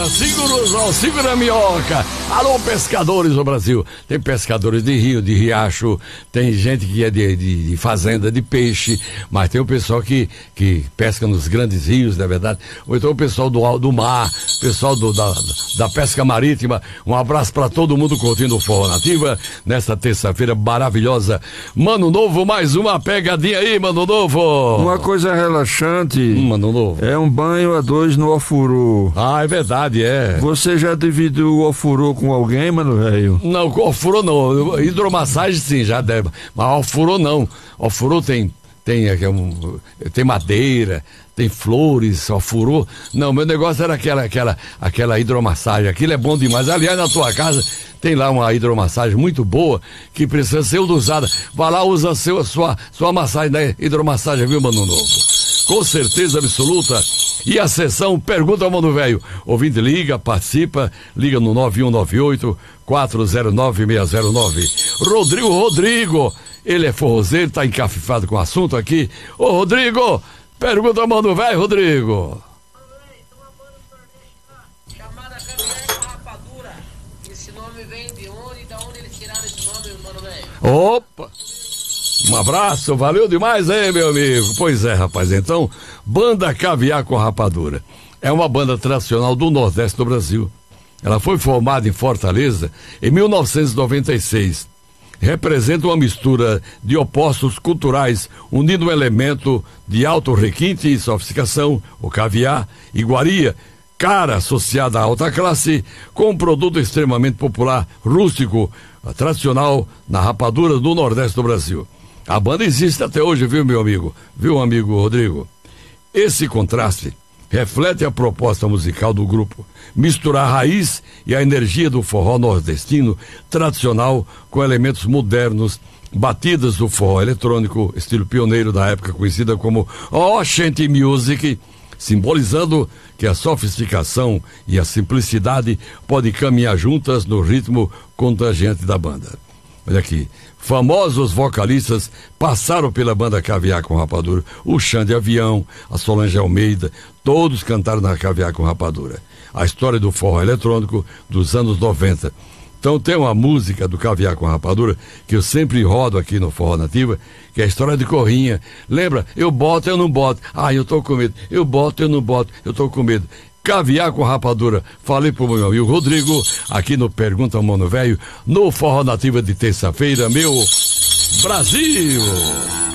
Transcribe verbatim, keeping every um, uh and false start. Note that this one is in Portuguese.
segura, segura a minhoca. Alô, pescadores do Brasil. Tem pescadores de rio, de riacho, tem gente que é de, de, de fazenda de peixe, mas tem o pessoal que, que pesca nos grandes rios, não é verdade? Ou então o pessoal do, do mar, pessoal do, da, da pesca marítima. Um abraço pra todo mundo curtindo o Forró Nativa nesta terça-feira maravilhosa. Mano Novo, mais uma pegadinha aí, Mano Novo. Uma coisa relaxante. Hum, Mano Novo. É um banho a dois no ofurô. Ah, é verdade, é. Você já dividiu o ofurô com alguém, mano, velho? Não, ofurô não. Hidromassagem sim, já deve. Mas ofurô não. Ofurô tem, tem, tem madeira, tem flores, ofurô. Não, meu negócio era aquela, aquela, aquela hidromassagem. Aquilo é bom demais. Aliás, na tua casa tem lá uma hidromassagem muito boa que precisa ser usada. Vai lá, usa a seu, sua, sua massagem da hidromassagem, viu, Mano Novo? Com certeza absoluta. E a sessão Pergunta ao Mano Velho. Ouvinte liga, participa, liga no nove um nove oito, quatro zero nove, seis zero nove. Rodrigo Rodrigo, ele é forrozeiro, tá encafifado com o assunto aqui. Ô Rodrigo, pergunta ao Mano Velho, Rodrigo. Chamada Caviar com Rapadura. Esse nome vem de onde e da onde eles tiraram esse nome, Mano Velho? Opa! Um abraço, valeu demais aí, meu amigo. Pois é, rapaz, então, Banda Caviar com Rapadura é uma banda tradicional do Nordeste do Brasil. Ela foi formada em Fortaleza em mil novecentos e noventa e seis. Representa uma mistura de opostos culturais, unindo um elemento de alto requinte e sofisticação, o caviar, iguaria, cara associada à alta classe, com um produto extremamente popular, rústico, tradicional, na rapadura do Nordeste do Brasil. A banda existe até hoje, viu, meu amigo? Viu, amigo Rodrigo? Esse contraste reflete a proposta musical do grupo, misturar a raiz e a energia do forró nordestino tradicional com elementos modernos, batidas do forró eletrônico, estilo pioneiro da época conhecida como Oshente Music, simbolizando que a sofisticação e a simplicidade podem caminhar juntas no ritmo contagiante da banda. Olha aqui, famosos vocalistas passaram pela banda Caviar com Rapadura. O Xande Avião, a Solange Almeida, todos cantaram na Caviar com Rapadura. A história do forró eletrônico dos anos noventa. Então tem uma música do Caviar com Rapadura que eu sempre rodo aqui no Forró Nativa, que é a história de Corrinha. Lembra? Eu boto, eu não boto. Ah, eu tô com medo. Eu boto, eu não boto. Eu tô com medo. Caviar com Rapadura. Falei pro meu amigo Rodrigo, aqui no Pergunta ao Mano Velho, no Forró Nativa de terça-feira, meu Brasil!